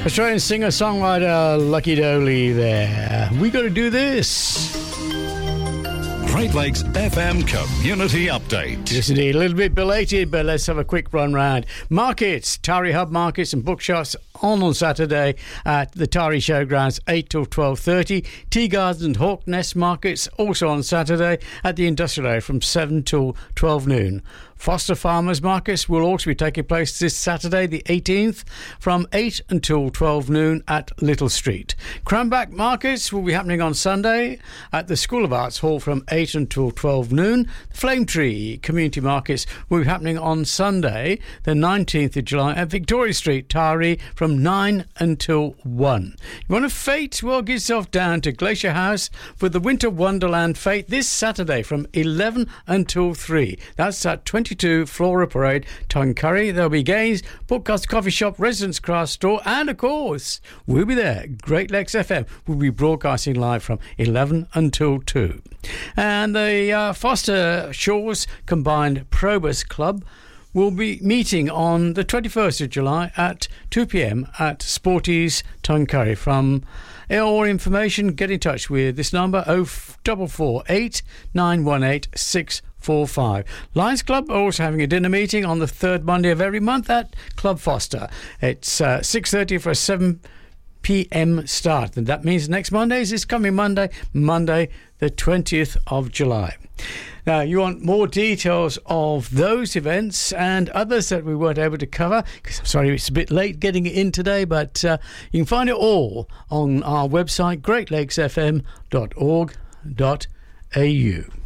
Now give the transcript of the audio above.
Australian singer-songwriter Lucky Doley there. We got to do this. Great Lakes FM Community Update. Yes, indeed. A little bit belated, but let's have a quick run round. Markets, Taree Hub Markets and Bookshops on Saturday at the Taree Showgrounds, 8 till 12:30. Tea Gardens and Hawk Nest Markets also on Saturday at the Industrial Area from 7 till 12 noon. Foster Farmers Markets will also be taking place this Saturday, the 18th, from 8 until 12 noon at Little Street. Cranback Markets will be happening on Sunday at the School of Arts Hall from 8 until 12 noon. The Flame Tree Community Markets will be happening on Sunday, the 19th of July, at Victoria Street, Taree, from 9 until 1. You want a fete? Well, get yourself down to Glacier House for the Winter Wonderland Fete this Saturday from 11 until 3. That's at 22 Flora Parade, Tuncurry. There'll be games, podcast, coffee shop, residence craft store, and of course, we'll be there. Great Lakes FM will be broadcasting live from 11 until 2. And the Foster Shores Combined Probus Club will be meeting on the 21st of July at 2 p.m. at Sporties Tuncurry. From more information, get in touch with this number 0448 918 645. Lions Club are also having a dinner meeting on the third Monday of every month at Club Foster. It's 6:30 for a 7 p.m. start, and that means next Monday is this coming Monday the 20th of July. Now, you want more details of those events and others that we weren't able to cover, because I'm sorry it's a bit late getting it in today, but you can find it all on our website, greatlakesfm.org.au.